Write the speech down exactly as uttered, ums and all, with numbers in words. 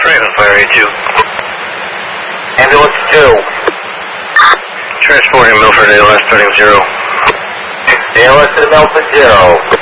Raven, Fire A two. Ambulance two. Transporting Milford, A L S starting zero. A L S to Milford zero.